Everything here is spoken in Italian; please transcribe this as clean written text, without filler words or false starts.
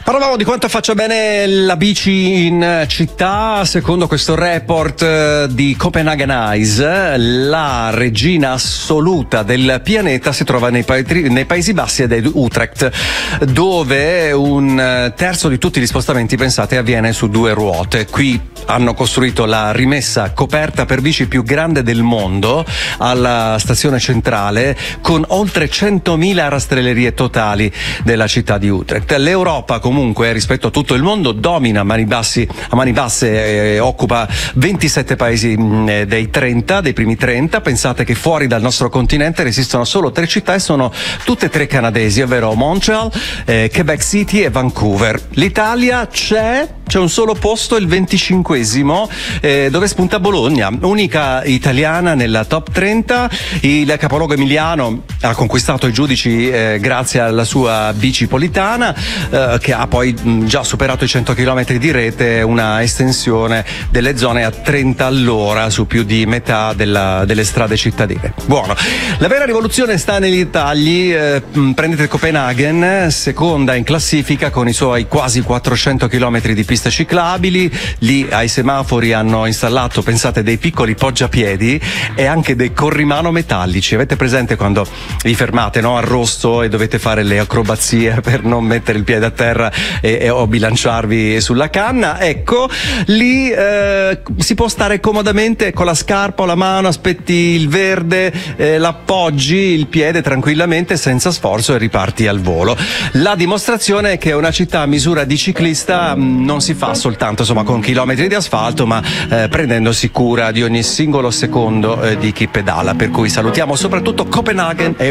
Parlavamo di quanto faccia bene la bici in città. Secondo questo report di Copenhagen Eyes, la regina assoluta del pianeta si trova nei Paesi Bassi ed è Utrecht, dove un terzo di tutti gli spostamenti, pensate, avviene su due ruote. Qui hanno costruito la rimessa coperta per bici più grande del mondo alla stazione centrale, con oltre 100.000 rastrellerie totali della città di Utrecht. L'Europa comunque rispetto a tutto il mondo domina a mani basse, occupa 27 paesi dei primi 30. Pensate che fuori dal nostro continente esistono solo 3 città e sono tutte e 3 canadesi, ovvero Montreal, Quebec City e Vancouver. L'Italia c'è un solo posto, il 25esimo, dove spunta Bologna, unica italiana nella top 30. Il capoluogo emiliano ha conquistato i giudici grazie alla sua bicipolitana, che ha poi già superato i 100 km di rete, una estensione delle zone a 30 all'ora su più di metà delle strade cittadine. Buono. La vera rivoluzione sta negli tagli. Prendete Copenaghen, seconda in classifica con i suoi quasi 400 km di piste ciclabili. Lì ai semafori hanno installato, pensate, dei piccoli poggiapiedi e anche dei corrimano metallici. Avete presente quando vi fermate, no, al rosso e dovete fare le acrobazie per non mettere il piede a terra o bilanciarvi sulla canna? Ecco, lì si può stare comodamente con la scarpa o la mano, aspetti il verde, l'appoggi il piede tranquillamente senza sforzo e riparti al volo. La dimostrazione è che una città a misura di ciclista non si fa soltanto, insomma, con chilometri di asfalto, ma prendendosi cura di ogni singolo secondo di chi pedala. Per cui salutiamo soprattutto Copenaghen e